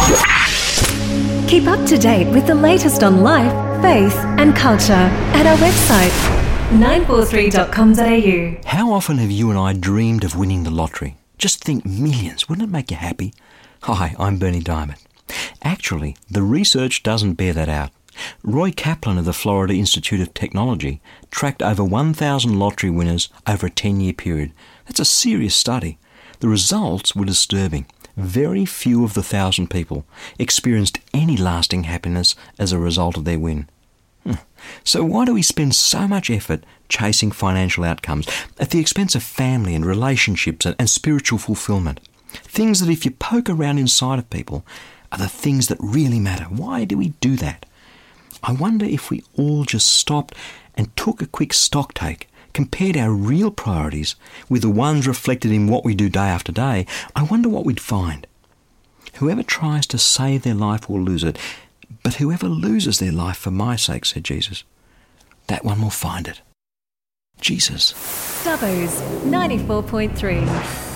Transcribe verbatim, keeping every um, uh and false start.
Keep up to date with the latest on life, faith and culture at our website, nine four three dot com dot a u. How often have you and I dreamed of winning the lottery? Just think, millions. Wouldn't it make you happy? Hi, I'm Bernie Diamond. Actually, the research doesn't bear that out. Roy Kaplan of the Florida Institute of Technology tracked over one thousand lottery winners over a ten-year period. That's a serious study. The results were disturbing. Very few of the thousand people experienced any lasting happiness as a result of their win. So why do we spend so much effort chasing financial outcomes at the expense of family and relationships and spiritual fulfillment? Things that if you poke around inside of people are the things that really matter. Why do we do that? I wonder if we all just stopped and took a quick stock take, compared our real priorities with the ones reflected in what we do day after day. I wonder what we'd find. Whoever tries to save their life will lose it, but whoever loses their life for my sake, said Jesus, that one will find it. Jesus. Dubbo's ninety-four point three.